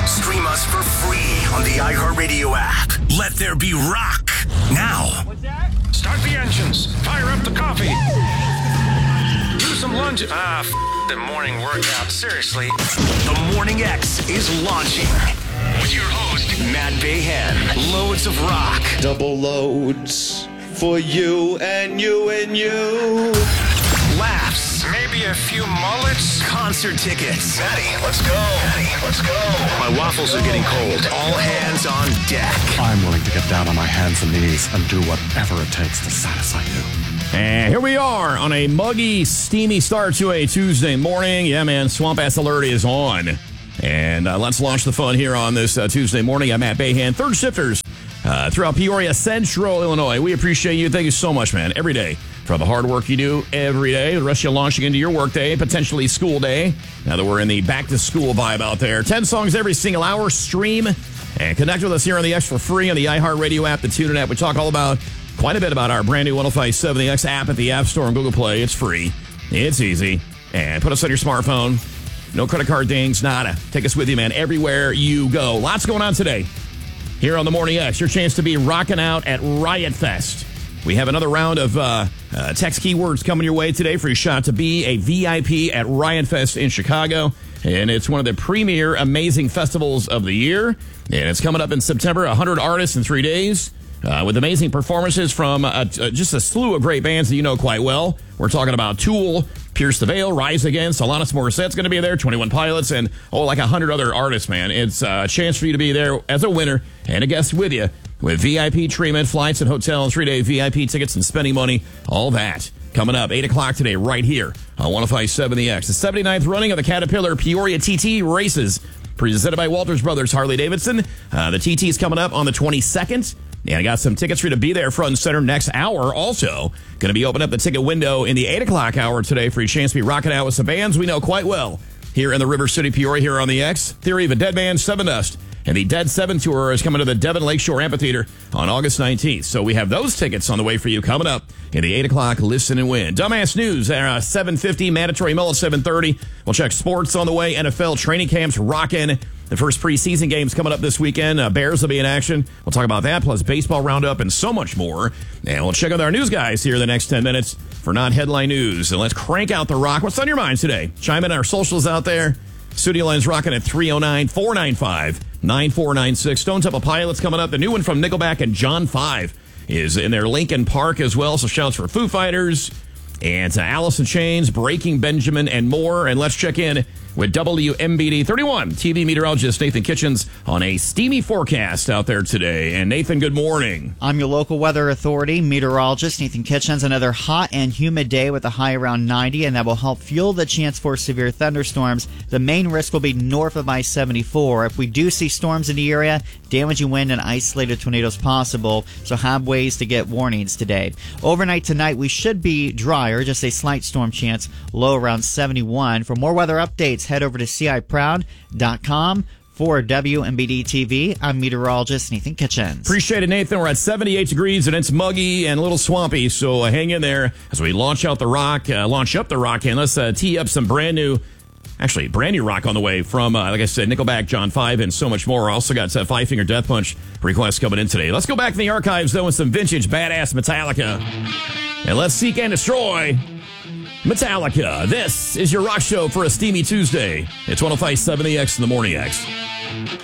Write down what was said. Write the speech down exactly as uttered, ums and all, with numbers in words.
Stream us for free on the iHeartRadio app. Let there be rock now. What's that? Start the engines. Fire up the coffee. Do some lunges. Ah, f*** the morning workout. Seriously. The Morning X is launching. With your host, Matt Bayhan. Loads of rock. Double loads for you and you and you. Laughs. Maybe a few mullets. Concert tickets. Maddie, let's go. Maddie, let's go. My waffles are getting cold. All hands on deck. I'm willing to get down on my hands and knees and do whatever it takes to satisfy you. And here we are on a muggy, steamy start to a Tuesday morning. Yeah, man, Swamp Ass Alert is on. And uh, let's launch the fun here on this uh, Tuesday morning. I'm Matt Bayhan, third shifters uh, throughout Peoria, Central Illinois. We appreciate you. Thank you so much, man, every day for the hard work you do every day. The rest of you launching into your work day, potentially school day. Now that we're in the back-to-school vibe out there. ten songs every single hour. Stream and connect with us here on the X for free on the iHeartRadio app, the TuneIn app. We talk all about, quite a bit about our brand new one oh five point seven The X app at the App Store and Google Play. It's free. It's easy. And put us on your smartphone. No credit card dings, nada. Take us with you, man, everywhere you go. Lots going on today here on the Morning X. Your chance to be rocking out at Riot Fest. We have another round of uh, uh, text keywords coming your way today for your shot to be a V I P at Riot Fest in Chicago. And it's one of the premier amazing festivals of the year. And it's coming up in September. one hundred artists in three days. Uh, with amazing performances from uh, uh, just a slew of great bands that you know quite well. We're talking about Tool, Pierce the Veil, Rise Against, Alanis Morissette's going to be there, twenty-one Pilots, and, oh, like one hundred other artists, man. It's a chance for you to be there as a winner and a guest with you with V I P treatment, flights and hotel, three-day V I P tickets and spending money, all that. Coming up, eight o'clock today, right here on one oh five point seven The X. The seventy-ninth running of the Caterpillar Peoria T T races, presented by Walters Brothers Harley Davidson. Uh, the T T is coming up on the twenty-second. And I got some tickets for you to be there front and center next hour. Also, going to be opening up the ticket window in the eight o'clock hour today for your chance to be rocking out with some bands we know quite well here in the River City, Peoria, here on the X. Theory of a Dead Man, Seven Dust, and the Dead Seven Tour is coming to the Devon Lakeshore Amphitheater on August nineteenth. So we have those tickets on the way for you coming up in the eight o'clock Listen and Win. Dumbass News at uh, seven fifty, Mandatory Mill at seven thirty. We'll check sports on the way, N F L training camps rocking. The first preseason games coming up this weekend. Uh, Bears will be in action. We'll talk about that, plus baseball roundup and so much more. And we'll check out our news guys here the next ten minutes for non-headline news. And let's crank out the rock. What's on your mind today? Chime in our socials out there. Studio line's rocking at three oh nine, four nine five, nine four nine six. Stone Temple Pilots coming up. The new one from Nickelback and John five is in their Lincoln Park as well. So shouts for Foo Fighters and uh, Alice in Chains, Breaking Benjamin, and more. And let's check in with W M B D thirty-one T V meteorologist Nathan Kitchens on a steamy forecast out there today. And Nathan, good morning. I'm your local weather authority, meteorologist Nathan Kitchens. Another hot and humid day with a high around ninety, and that will help fuel the chance for severe thunderstorms. The main risk will be north of I seventy-four. If we do see storms in the area, damaging wind and isolated tornadoes possible, so have ways to get warnings today. Overnight tonight, we should be drier, just a slight storm chance, low around seventy-one. For more weather updates, head over to C I proud dot com. For W M B D T V, I'm meteorologist Nathan Kitchens. Appreciate it, Nathan. We're at seventy-eight degrees, and it's muggy and a little swampy, so uh, hang in there as we launch out the rock, uh, launch up the rock, and let's uh, tee up some brand new, actually brand new rock on the way from, uh, like I said, Nickelback, John five, and so much more. Also got uh, Five Finger Death Punch requests coming in today. Let's go back in the archives, though, with some vintage badass Metallica. And let's seek and destroy Metallica. This is your rock show for a steamy Tuesday. It's one oh five point seven The X in the Morning X.